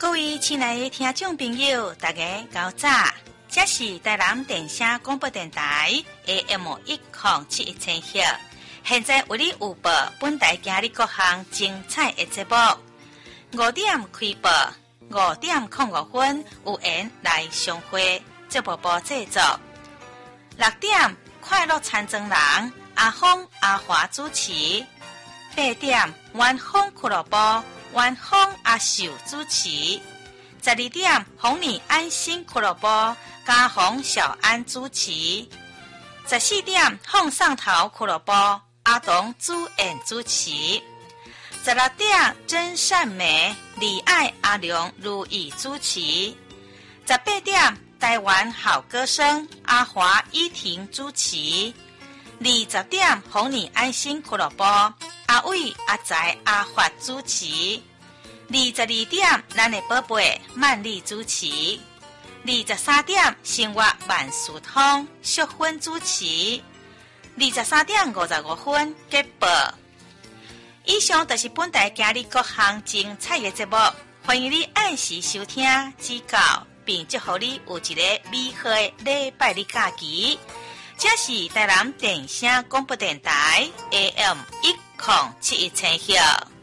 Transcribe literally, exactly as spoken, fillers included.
各位亲爱的听众朋友，大家早早，这是台南电声广播电台 A M 一零七一千赫，现在为你有播本台今日各项精彩的节目。五点开播，五点零五分有缘来相会，节目部制作。六点快乐餐庄人阿峰阿华主持。八点晚风俱乐部晚风阿秀主持。十二点红你安心俱乐部嘉红小安主持。十四点放上头俱乐部阿东主演主持。十六点真善美李爱阿良如意主持。十八点台湾好歌声阿华依婷主持。二十点红你安心俱乐部阿伟阿财阿发主持。二十二点咱的宝贝曼丽主持。二十三点生活万事通淑芬主持。二十三点五十五分结播。以上就是本台今日各项精彩的节目，欢迎你按时收听指教，并祝福你有一个美好的礼拜日假期。这是台南电声广播电台 A M 一零七一千赫。